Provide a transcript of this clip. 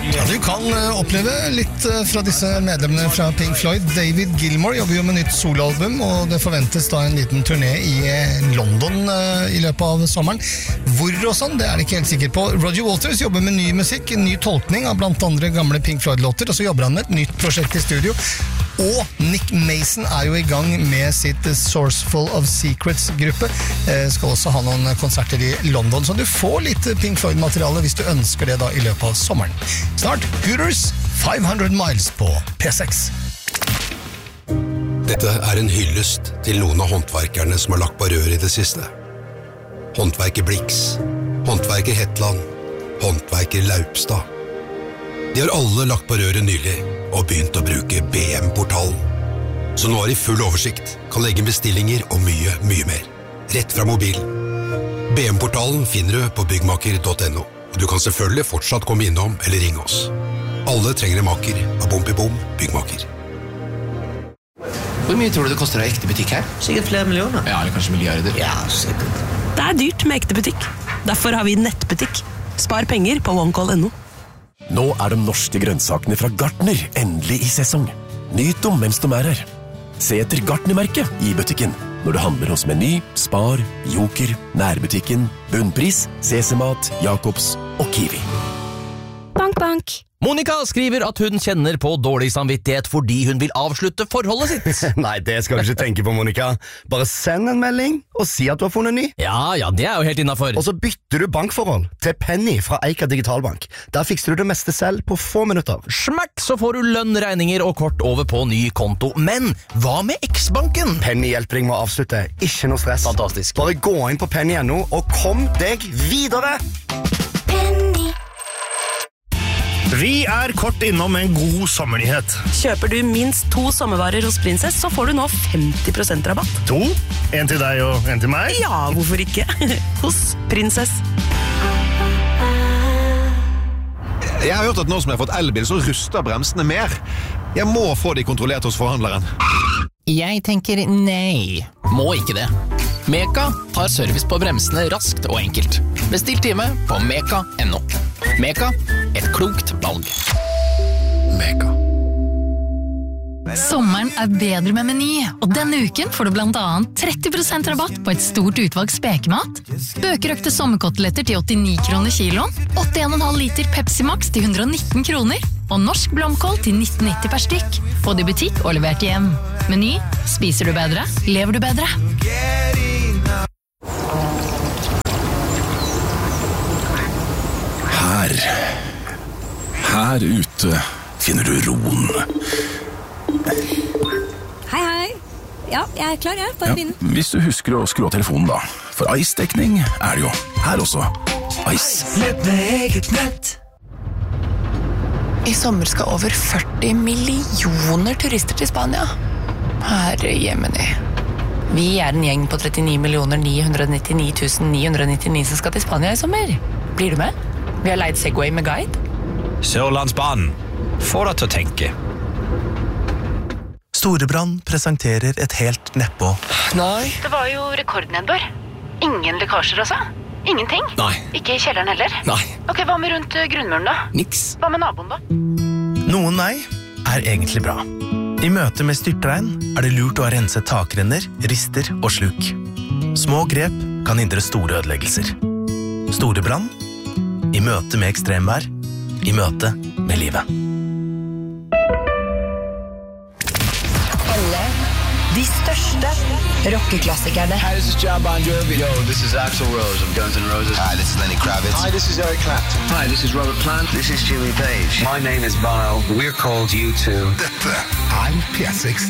Ja, du kan oppleve litt fra disse medlemmene fra Pink Floyd. David Gilmour jobber jo med nytt soloalbum, og det forventes da en liten turné i London i løpet av sommeren. Hvor og sånn, det er det ikke helt sikker på. Roger Waters jobber med ny musikk, en ny tolkning av blant andre gamle Pink Floyd-låter, og så jobber han med et nytt prosjekt i studio. Og Nick Mason er jo i gang med sitt Sourceful of Secrets-gruppe. Skal også ha noen konserter i London, så du får litt Pink Floyd-materiale hvis du ønsker det da i løpet av sommeren. Snart Hooters 500 Miles på P6. Dette er en hyllest til noen av håndverkerne som har lagt på rør i det siste. Håndverker Blix, håndverker Hetland, håndverker Laupstad. De har alle lagt på røret nylig og begynt å bruke BM-portalen. Så nå har de full oversikt, kan legge bestillinger og mye, mye mer. Rett fra mobilen. BM-portalen finner du på byggmaker.no, og du kan selvfølgelig fortsatt komme innom eller ringe oss. Alle trenger en maker av Bom Byggmaker. Hvor mye tror du det koster å ha ekte butikk her? Sikkert flere millioner. Ja, eller kanskje milliarder. Ja, sikkert. Det er dyrt med ekte butikk. Derfor har vi nettbutikk. Spar penger på OneCall.no. Nå er de norske grønnsakene fra Gartner endelig i sesong. Nyt dem mens de er her. Se etter Gartner-merket i butikken når du handler hos Meny, Spar, Joker, Nærbutikken, Bunnpris, CC-mat, Jacobs og Kiwi. Bank, bank. Monica skriver at hun kjenner på dårlig samvittighet fordi hun vil avslutte forholdet sitt. Nei, det skal du ikke tenke på, Monica. Bare send en melding og si at du har funnet ny. Ja, det er jo helt innenfor. Og så bytter du bankforhold til Penny fra Eika Digitalbank. Der fikser du det meste selv på få minutter. Smert, så får du lønn, regninger og kort over på ny konto. Men hva med X-banken? Penny hjelper deg med å avslutte. Ikke noe stress. Fantastisk. Bare gå inn på penny.no og kom deg videre! Vi er kort innom en god sommernyhet. Kjøper du minst 2 sommervarer hos Princess, så får du nå 50% rabatt. 2? En til deg og en til meg? Ja, hvorfor ikke? Hos Princess. Jeg har hørt at nå som jeg har fått elbil, så ruster bremsene mer. Jeg må få de kontrollert hos forhandleren. Jeg tenker nei. Må ikke det. Meka tar service på bremsene raskt og enkelt. Bestill time på meka.no. Meka, et klokt valg. Meka. Sommeren er bedre med Meny, og denne uken får du blant annet 30% rabatt på et stort utvalg spekemat, bøkerøkte sommerkoteletter til 89 kroner kiloen, 81,5 liter Pepsi Max til 119 kroner, og norsk blomkål til 19,90 per stykk. Få det i butikk og levert hjem. Meny, spiser du bedre, lever du bedre. Her ute finner du roen. Hei. Ja, jeg er klar, jeg. Bare begynn. Hvis du husker å skru av telefonen da. For Ice-dekning er det jo her også. Ice. Nett med eget nett. I sommer skal over 40 millioner turister til Spania. Herre Jemini. Vi er en gjeng på 39.999.999 som skal til Spania i sommer. Blir du med? Vi har leid Segway med guide. Sørlandsbanen. Få deg til å tenke. Storebrand presenterer et helt nedpå. Nei. Det var jo rekordnedbør. Ingen lekkasjer altså? Ingenting? Nei. Ikke i kjelleren heller? Nei. Ok, hva med rundt grunnmuren da? Niks. Hva med naboen da? Noen nei er egentlig bra. I møte med styrtregn er det lurt å ha renset takrenner, rister og sluk. Små grep kan hindre store ødeleggelser. Storebrand. I møte med ekstremvær. I møte med livet. Alle de største rockeklassikerne. Hi, this is John Bon Jovi. Yo, this is Axl Rose of Guns N' Roses. Hi, this is Lenny Kravitz. Hi, this is Eric Clapton. Hi, this is Robert Plant. This is Jimmy Page. My name is Bono. We're called U2. Dette er P6.